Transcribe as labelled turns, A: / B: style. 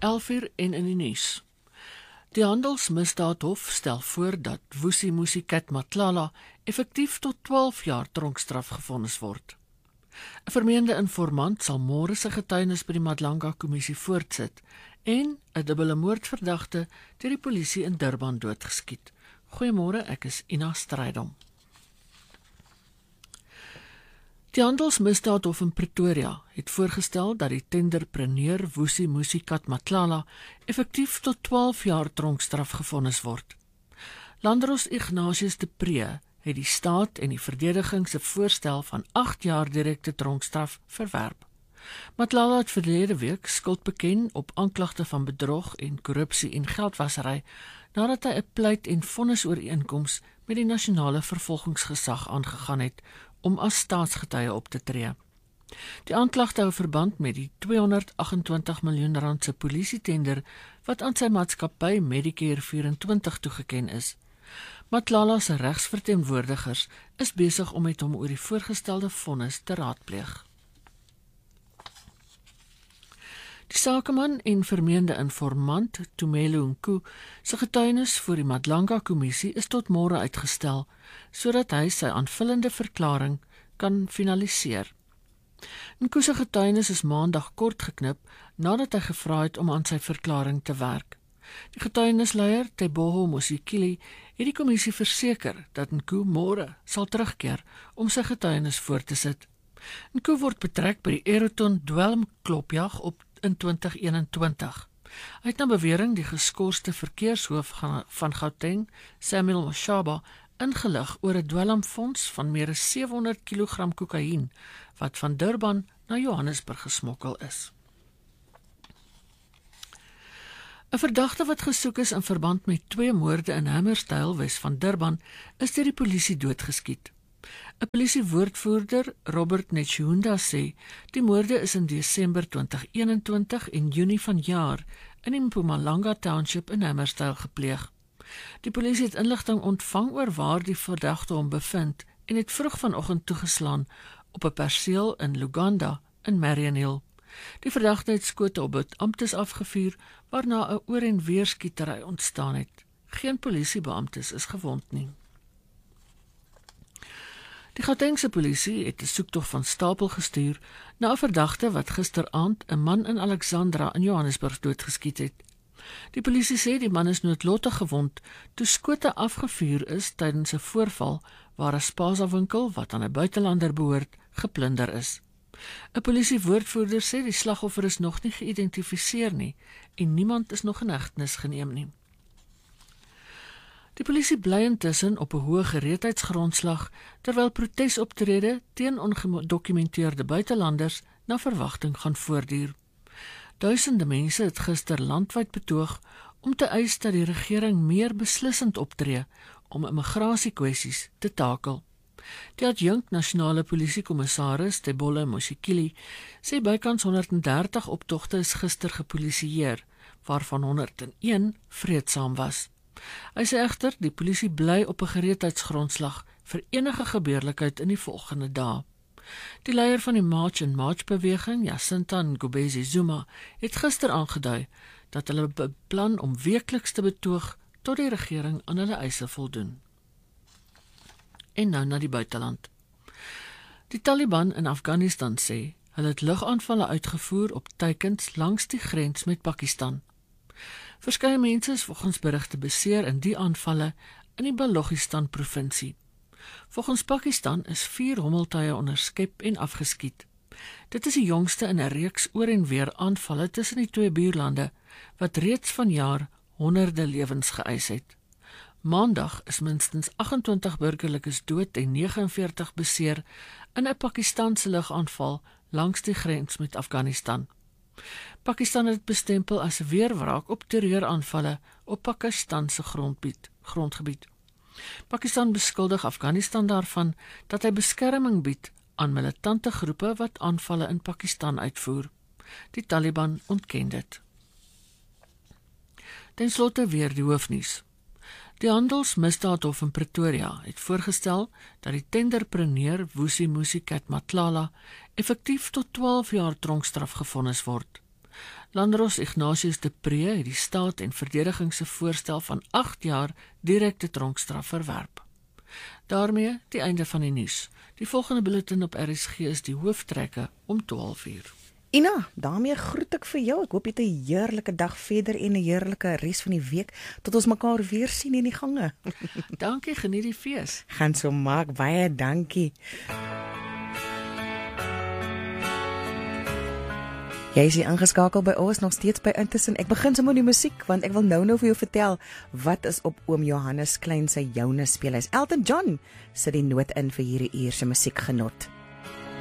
A: 11:00 en in die nuus. Die Handelsmisdaadhof stel voor dat Vusi Musikat Matlala effektief tot 12 jaar tronkstraf gevonnis word. 'n Vermeende informant sal môre sy getuienis by die Madlanga-kommissie voortsit en 'n dubbele moordverdagte deur die polisie in Durban doodgeskiet. Goeiemôre, ek is Ina Strydom. Die Handelsmisdaadhof in Pretoria het voorgestel dat die tenderpreneur Vusi Musikat Matlala effektief tot 12 jaar tronkstraf gevonnis word. Landros Ignatius de Pre het die staat en die verdediging se voorstel van 8 jaar direkte tronkstraf verwerp. Matlala het verlede week skuld beken op aanklagte van bedrog en korrupsie en geldwasery nadat hy 'n pleit en vonnisooreenkoms met die nasionale vervolgingsgesag aangegaan het om as staatsgetuie op te tree. Die aanklagte hou verband met die 228 miljoen rand se polisietender wat aan sy maatskappy Medicare 24 toegeken is. Matlala se regsverteenwoordigers is besig om met hom oor die voorgestelde vonnis te raadpleeg. Die sakeman en vermeende informant Tumelo Nku se getuienis voor die Madlanga-kommissie is tot môre uitgestel, sodat hy sy aanvullende verklaring kan finaliseer. Nku se getuienis is maandag kort geknip nadat hy gevra het om aan sy verklaring te werk. Die getuienisleier Teboho Mosikili het die kommissie verseker dat Nku môre sal terugkeer om sy getuienis voor te sit. Nku word betrek by die Eroton dwelmklopjag in 2021. Hy het na bewering die geskorste verkeershoof van Gauteng, Samuel Mashaba, ingelig oor 'n dwelmfonds van meer as 700 kg kokain wat van Durban na Johannesburg gesmokkel is. 'n Verdagte wat gesoek is in verband met 2 moorde in Hammarsdale, Wes van Durban, is deur die polisie doodgeskiet. 'n Polisiewoordvoerder, Robert Netshunda, sê die moorde is in Desember 2021 en Junie vanjaar in die Mpumalanga Township in Hammarsdale gepleeg. Die polisie het inligting ontvang oor waar die verdagte hom bevind en het vroeg vanoggend toegeslaan op 'n perseel in Luganda in Marion Hill. Die verdagte het skote op beamptes afgevuur, waarna 'n oor- en weerskietery ontstaan het. Geen polisiebeamptes is gewond nie. Die Gautengse polisie het 'n soektog van stapel gestuur na 'n verdagte wat gisteraand 'n man in Alexandra in Johannesburg doodgeskiet het. Die polisie sê die man is noodlottig gewond toe skote afgevuur is tydens 'n voorval waar 'n Spaza-winkel wat aan 'n buitelander behoort geplunder is. 'n Polisiewoordvoerder sê die slagoffer is nog nie geïdentifiseer nie en niemand is nog in hegtenis geneem nie. Die polisie bly intussen op 'n hoë gereedheidsgrondslag terwyl protesoptrede teen ongedokumenteerde buitelanders na verwagting gaan voortduur. Duisende mense het gister landwyd betoog om te eis dat die regering meer beslissend optree om immigrasiekwessies te takel. Die adjunkt nasionale polisiekommissaris Teboho Mosikili sê bykans 130 optogte is gister gepolisieer, waarvan 101 vreedsaam was. Hy sê egter die polisie bly op 'n gereedheidsgrondslag vir enige gebeurlikheid in die volgende dae. Die leier van die March and March beweging, Jacinta Ngubezi Zuma, het gister aangedui dat hulle beplan om weekliks te betoog tot die regering aan hulle eise voldoen. En nou na die buiteland. Die Taliban in Afghanistan sê hulle het lugaanvalle uitgevoer op teikens langs die grens met Pakistan. Verskeie mense is volgens berigte beseer in die aanvalle in die Balochistan provinsie. Volgens Pakistan is 4 hommeltuie onderskep en afgeskiet. Dit is die jongste in 'n reeks oor en weer aanvalle tussen die 2 buurlande wat reeds vanjaar honderde lewens geëis het. Maandag is minstens 28 burgerlikes dood en 49 beseer in 'n Pakistanse lugaanval langs die grens met Afghanistan. Pakistan het bestempel as weerwraak op terreuraanvalle op Pakistanse grondgebied. Pakistan beskuldig Afghanistan daarvan dat hy beskerming bied aan militante groepe wat aanvalle in Pakistan uitvoer. Die Taliban ontken dit. Ten slotte weer die hoofnuus. Die Handelsmisdaadhof in Pretoria het voorgestel dat die tenderpreneur Vusi Musikat Matlala effektief tot 12 jaar tronkstraf gevonnis word. Landdros Ignatius de Pre het die staat en verdediging se voorstel van 8 jaar direkte tronkstraf verwerp. Daarmee die einde van die nuus. Die volgende bulletin op RSG is die hooftrekke om 12:00.
B: Ina, daarmee groet ek vir jou. Ek hoop jy het 'n heerlike dag verder en 'n heerlike res van die week tot ons mekaar weer sien in die gange.
A: Dankie, geniet die fees.
B: Gaan so maak, baie dankie. Jy is hier ingeskakel by ons nog steeds by Intussen. Ek begin sommer die musiek want ek wil nou vir jou vertel wat is op oom Johannes Klein se joune speel. Elton John sit die noot in vir hierdie uur se musiekgenot.